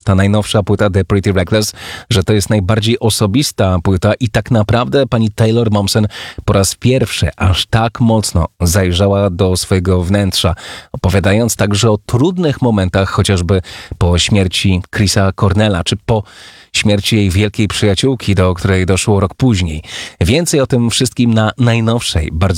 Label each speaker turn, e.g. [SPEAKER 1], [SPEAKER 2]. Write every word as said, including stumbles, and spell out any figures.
[SPEAKER 1] ta najnowsza płyta The Pretty Reckless, że to jest najbardziej osobista płyta i tak naprawdę pani Taylor Momsen po raz pierwszy aż tak mocno zajrzała do swojego wnętrza, opowiadając także o trudnych momentach, chociażby po śmierci Chrisa Cornella, czy po śmierci jej wielkiej przyjaciółki, do której doszło rok później. Więcej o tym wszystkim na najnowszej, bardzo